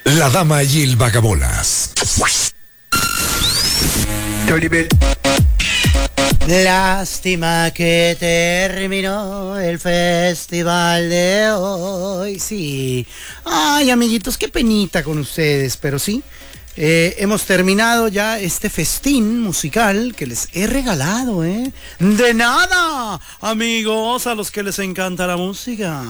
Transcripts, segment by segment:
La dama y el vagabolas. Lástima que terminó el festival de hoy. Sí. Ay, amiguitos, qué penita con ustedes, pero sí. Hemos terminado ya este festín musical que les he regalado, ¿eh? De nada, amigos, a los que les encanta la música.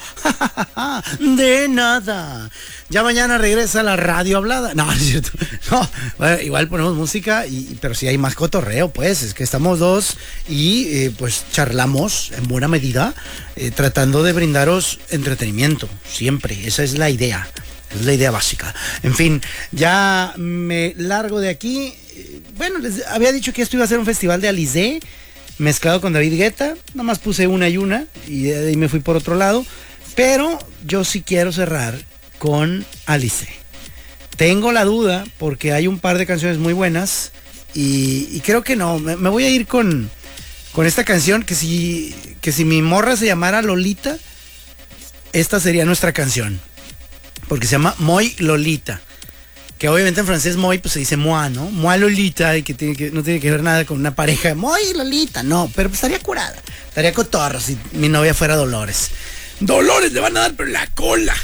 De nada. Ya mañana regresa la radio hablada. No, no es cierto. No, bueno, igual ponemos música, pero si hay más cotorreo, pues, es que estamos dos y pues charlamos en buena medida, tratando de brindaros entretenimiento, siempre. Esa es la idea. Es la idea básica. En fin, ya me largo de aquí. Bueno, les había dicho que esto iba a ser un festival de Alizé, mezclado con David Guetta. Nada más puse una y de ahí me fui por otro lado. Pero yo sí quiero cerrar con Alizé. Tengo la duda porque hay un par de canciones muy buenas y creo que no. Me voy a ir con esta canción que si mi morra se llamara Lolita, esta sería nuestra canción. Porque se llama Moi Lolita, que obviamente en francés Moi pues se dice moi, ¿no? Moi Lolita, y que no tiene que ver nada con una pareja. Moi Lolita, no, pero pues estaría curada, estaría cotorra si mi novia fuera Dolores. Dolores le van a dar por la cola.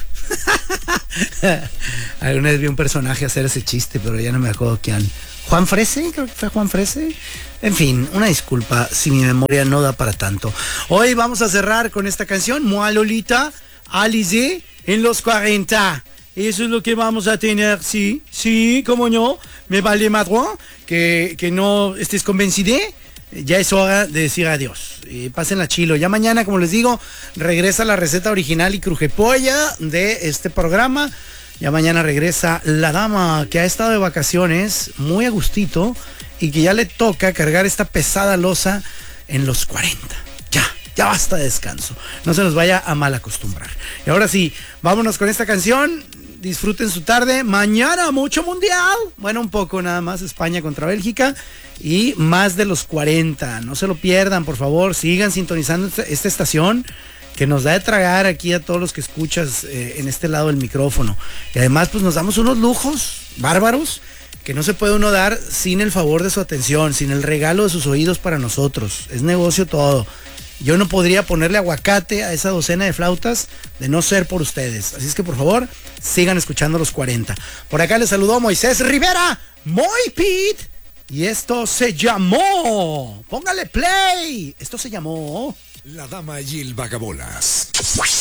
Alguna vez vi un personaje hacer ese chiste, pero ya no me acuerdo quién. Juan Frese, creo que fue Juan Frese. En fin, una disculpa si mi memoria no da para tanto. Hoy vamos a cerrar con esta canción, Moi Lolita, Alizé, en los 40. Eso es lo que vamos a tener, sí, como no, me vale madrón, que no estés convencido. Ya es hora de decir adiós. Pásenla chilo. Ya mañana, como les digo, regresa la receta original y crujepolla de este programa. Ya mañana regresa la dama que ha estado de vacaciones, muy a gustito, y que ya le toca cargar esta pesada losa en los 40. Ya basta de descanso. No se nos vaya a mal acostumbrar. Y ahora sí, vámonos con esta canción. Disfruten su tarde. Mañana mucho mundial. Bueno, un poco nada más. España contra Bélgica. Y más de los 40. No se lo pierdan, por favor. Sigan sintonizando esta estación que nos da de tragar aquí a todos los que escuchas en este lado del micrófono. Y además, pues nos damos unos lujos bárbaros que no se puede uno dar sin el favor de su atención, sin el regalo de sus oídos para nosotros. Es negocio todo. Yo no podría ponerle aguacate a esa docena de flautas de no ser por ustedes. Así es que por favor, sigan escuchando los 40. Por acá les saludó Moisés Rivera, Moipit. Y esto se llamó, póngale play. Esto se llamó La dama y el vagabolas.